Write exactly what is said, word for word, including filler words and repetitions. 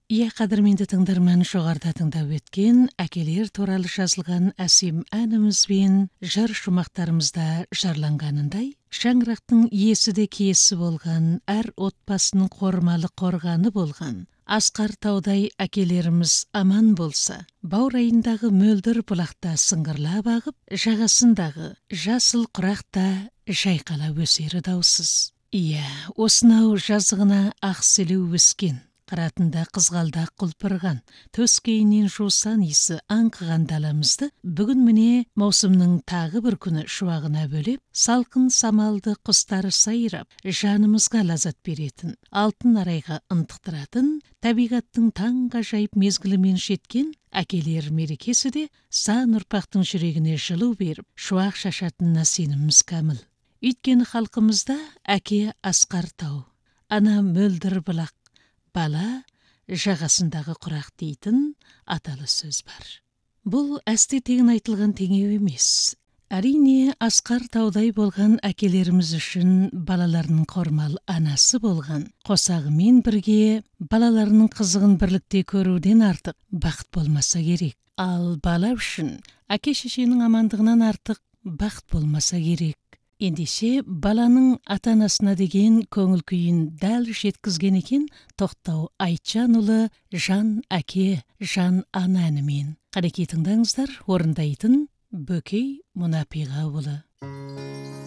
Ия кадырменде тыңдарман, жогоруда тыңдап өткен әкелер тууралуу жазылган асим әнімізбен жыр шумактарымызда жарланганындай, шаңырактын ээси де кээси болгон, ар отбасынын кормалы корганы болгон Аскар Таудай әкелерimiz аман болса, бауыр айындагы мөлдір булакта сыңгырлап агып, жагасындагы жасыл куракта жайкалап өсери даусыз. Ия, осынау жазыгына ак селеу өскен, каратында кызгалдак кулпурган, төскейинен жуусан иси аңкыган даламызды бүгүн міне маусымдын тагы бир күнү шубагына бөлөп, салкын самалды кустары сайрап, жанымызга лаззат беретін, алтын арайга ынтыктыратын, табигаттын таң ажайып мезгилимен жеткен әкелер мерекеси де сан урпактын жүрөгүнө жылуу берип, шуак шашатынына сенімimiz камыл. Үйткені халкымызда әке Аскар Тау, ана мөлдір булак, бала жагасындагы курак дейтін аталы сөз бар. Бул әсте тегин айтылган теңеу эмес. Әрине, Аскар Таудай болгон әкелерimiz үчүн балаларынын кормал анасы болгон, косагы менен бирге балаларынын кызыгын бирликте көрүүдөн артык бакыт болмаса керек. Ал бала үчүн әке шешенин амандыгынан артык бакыт болмаса керек. Ендеше баланын ата-анасына деген көңүл күйүн дәл жеткизген экен Токтоо Айтжан уулу Жан әке, жан ана әнімен. Кадеки тыңдаңыздар, орындайтын Бөкей Мунапига уулу.